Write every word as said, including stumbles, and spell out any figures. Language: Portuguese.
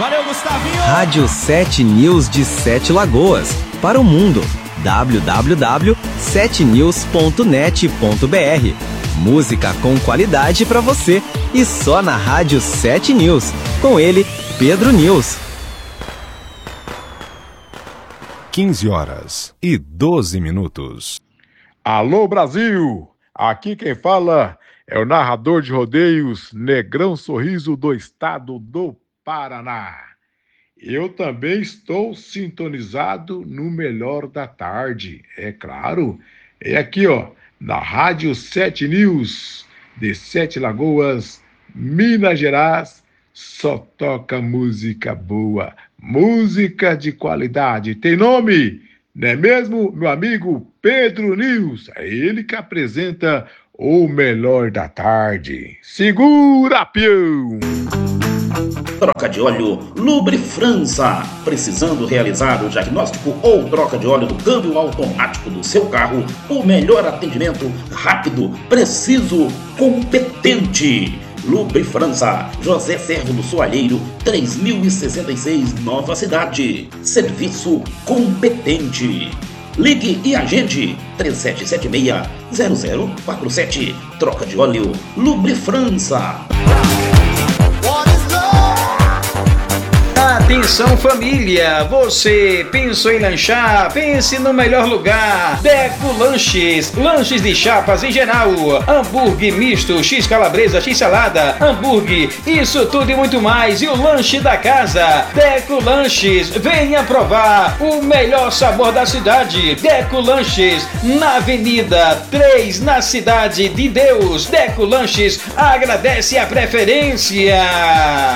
Valeu, Gustavinho! Rádio sete News de Sete Lagoas, para o mundo. w w w ponto sete news ponto net ponto b r. Música com qualidade para você e só na Rádio sete News. Com ele, Pedro News. quinze horas e doze minutos. Alô, Brasil! Aqui quem fala é o narrador de rodeios Negrão Sorriso do estado do Paraná. Eu também estou sintonizado no Melhor da Tarde, é claro. É aqui, ó, na Rádio sete News de Sete Lagoas, Minas Gerais. Só toca música boa, música de qualidade. Tem nome, não é mesmo, meu amigo Pedro News? É ele que apresenta o Melhor da Tarde. Segura, peão! Troca de óleo Lubre França. Precisando realizar o diagnóstico ou troca de óleo do câmbio automático do seu carro? O melhor atendimento, rápido, preciso, competente. Lubre França, José Servo do Soalheiro, três mil e sessenta e seis, Nova Cidade. Serviço competente. Ligue e agende três sete sete seis, zero zero quatro sete. Troca de óleo Lubre França. Atenção família, você pensou em lanchar? Pense no melhor lugar. Deco Lanches, lanches de chapas em geral, hambúrguer misto, x calabresa, x salada, hambúrguer, isso tudo e muito mais. E o lanche da casa, Deco Lanches, venha provar o melhor sabor da cidade. Deco Lanches, na Avenida três, na Cidade de Deus. Deco Lanches agradece a preferência.